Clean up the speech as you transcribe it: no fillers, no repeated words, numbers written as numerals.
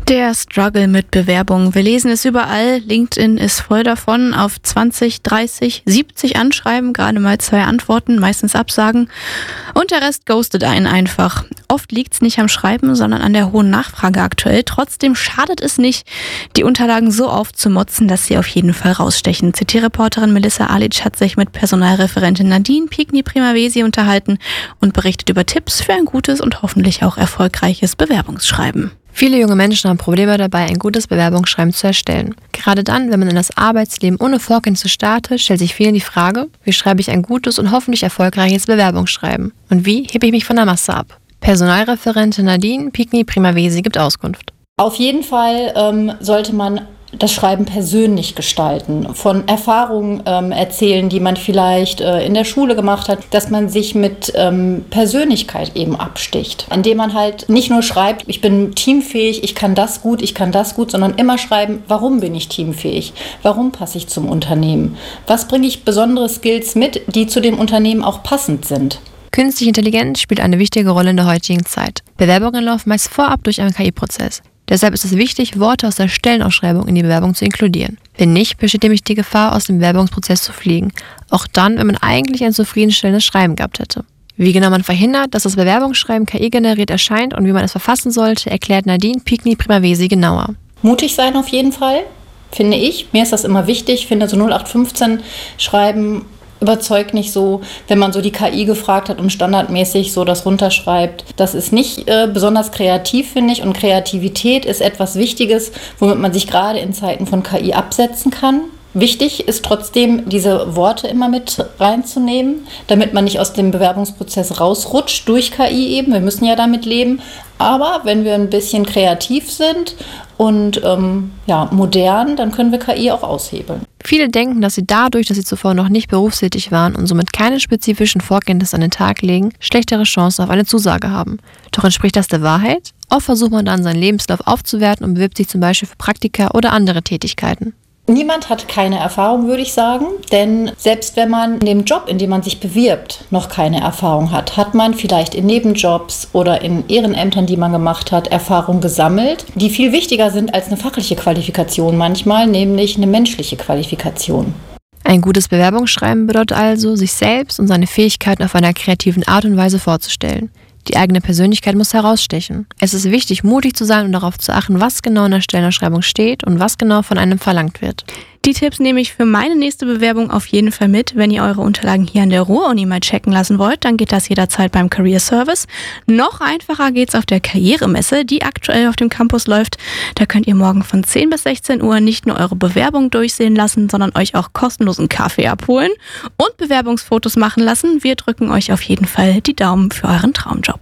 Der Struggle mit Bewerbungen. Wir lesen es überall. LinkedIn ist voll davon. Auf 20, 30, 70 Anschreiben, gerade mal 2 Antworten, meistens Absagen. Und der Rest ghostet einen einfach. Oft liegt es nicht am Schreiben, sondern an der hohen Nachfrage aktuell. Trotzdem schadet es nicht, die Unterlagen so aufzumotzen, dass sie auf jeden Fall rausstechen. CT-Reporterin Melissa Alic hat sich mit Personalreferentin Nadine Piegni-Primavesi unterhalten und berichtet über Tipps für ein gutes und hoffentlich auch erfolgreiches Bewerbungsschreiben. Viele junge Menschen haben Probleme dabei, ein gutes Bewerbungsschreiben zu erstellen. Gerade dann, wenn man in das Arbeitsleben ohne Vorkenntnisse startet, stellt sich vielen die Frage, wie schreibe ich ein gutes und hoffentlich erfolgreiches Bewerbungsschreiben? Und wie hebe ich mich von der Masse ab? Personalreferentin Nadine Piegni-Primavesi gibt Auskunft. Auf jeden Fall sollte man das Schreiben persönlich gestalten, von Erfahrungen erzählen, die man vielleicht in der Schule gemacht hat, dass man sich mit Persönlichkeit eben absticht, indem man halt nicht nur schreibt, ich bin teamfähig, ich kann das gut, sondern immer schreiben, warum bin ich teamfähig, warum passe ich zum Unternehmen, was bringe ich besondere Skills mit, die zu dem Unternehmen auch passend sind. Künstliche Intelligenz spielt eine wichtige Rolle in der heutigen Zeit. Bewerbungen laufen meist vorab durch einen KI-Prozess. Deshalb ist es wichtig, Worte aus der Stellenausschreibung in die Bewerbung zu inkludieren. Wenn nicht, besteht nämlich die Gefahr, aus dem Bewerbungsprozess zu fliegen. Auch dann, wenn man eigentlich ein zufriedenstellendes Schreiben gehabt hätte. Wie genau man verhindert, dass das Bewerbungsschreiben KI-generiert erscheint und wie man es verfassen sollte, erklärt Nadine Piegni-Primavesi genauer. Mutig sein auf jeden Fall, finde ich. Mir ist das immer wichtig. Ich finde, so 0815 Schreiben überzeugt nicht so, wenn man so die KI gefragt hat und standardmäßig so das runterschreibt. Das ist nicht besonders kreativ, finde ich. Und Kreativität ist etwas Wichtiges, womit man sich gerade in Zeiten von KI absetzen kann. Wichtig ist trotzdem, diese Worte immer mit reinzunehmen, damit man nicht aus dem Bewerbungsprozess rausrutscht durch KI eben. Wir müssen ja damit leben. Aber wenn wir ein bisschen kreativ sind und modern, dann können wir KI auch aushebeln. Viele denken, dass sie dadurch, dass sie zuvor noch nicht berufstätig waren und somit keine spezifischen Vorkenntnisse an den Tag legen, schlechtere Chancen auf eine Zusage haben. Doch entspricht das der Wahrheit? Oft versucht man dann, seinen Lebenslauf aufzuwerten und bewirbt sich zum Beispiel für Praktika oder andere Tätigkeiten. Niemand hat keine Erfahrung, würde ich sagen, denn selbst wenn man in dem Job, in dem man sich bewirbt, noch keine Erfahrung hat, hat man vielleicht in Nebenjobs oder in Ehrenämtern, die man gemacht hat, Erfahrung gesammelt, die viel wichtiger sind als eine fachliche Qualifikation manchmal, nämlich eine menschliche Qualifikation. Ein gutes Bewerbungsschreiben bedeutet also, sich selbst und seine Fähigkeiten auf einer kreativen Art und Weise vorzustellen. Die eigene Persönlichkeit muss herausstechen. Es ist wichtig, mutig zu sein und darauf zu achten, was genau in der Stellenausschreibung steht und was genau von einem verlangt wird. Die Tipps nehme ich für meine nächste Bewerbung auf jeden Fall mit. Wenn ihr eure Unterlagen hier an der Ruhr-Uni mal checken lassen wollt, dann geht das jederzeit beim Career Service. Noch einfacher geht's auf der Karrieremesse, die aktuell auf dem Campus läuft. Da könnt ihr morgen von 10 bis 16 Uhr nicht nur eure Bewerbung durchsehen lassen, sondern euch auch kostenlosen Kaffee abholen und Bewerbungsfotos machen lassen. Wir drücken euch auf jeden Fall die Daumen für euren Traumjob.